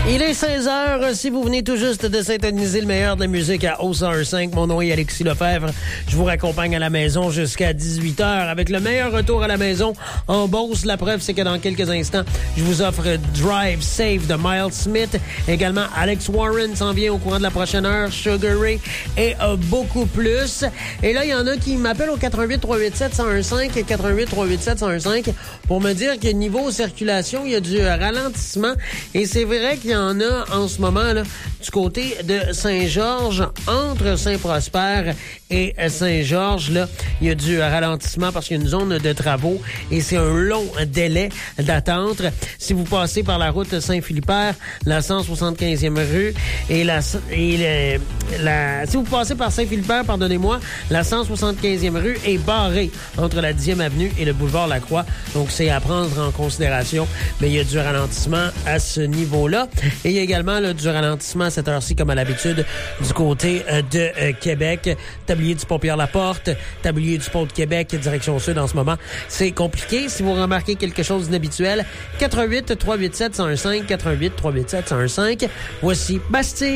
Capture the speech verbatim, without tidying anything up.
Il est seize heures. Si vous venez tout juste de syntoniser le meilleur de la musique à O C R cinq, mon nom est Alexis Lefebvre. Je vous raccompagne à la maison jusqu'à dix-huit heures avec le meilleur retour à la maison en Beauce. La preuve, c'est que dans quelques instants, je vous offre Drive Safe de Miles Smith. Également, Alex Warren s'en vient au courant de la prochaine heure, Sugar Ray et euh, beaucoup plus. Et là, il y en a qui m'appellent au quatre un huit, trois huit sept, un zéro un cinq et quatre un huit, trois huit sept, un zéro un cinq pour me dire que niveau circulation, il y a du ralentissement. Et c'est vrai qu'il y en a en ce moment là, du côté de Saint-Georges, entre Saint-Prosper et Saint-Georges. Là, il y a du ralentissement parce qu'il y a une zone de travaux et c'est un long délai d'attente. Si vous passez par la route Saint-Philibert, la cent soixante-quinzième rue et la, et le, la si vous passez par Saint-Philibert, pardonnez-moi, la cent soixante-quinzième rue est barrée entre la dixième avenue et le boulevard Lacroix. Donc, c'est à prendre en considération. Mais il y a du ralentissement à ce niveau-là. Et il y a également là, du ralentissement à cette heure-ci, comme à l'habitude, du côté euh, de euh, Québec. Tablier du Pont-Pierre-Laporte, tablier du Pont de Québec, direction sud en ce moment. C'est compliqué. Si vous remarquez quelque chose d'inhabituel, quatre un huit, trois huit sept, un zéro un cinq, quatre un huit, trois huit sept, un zéro un cinq. Voici Bastille.